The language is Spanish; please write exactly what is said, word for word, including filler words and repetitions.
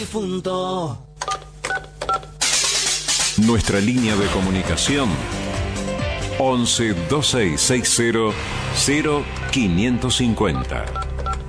Difunto. Nuestra línea de comunicación once, veintiséis sesenta, cero quinientos cincuenta.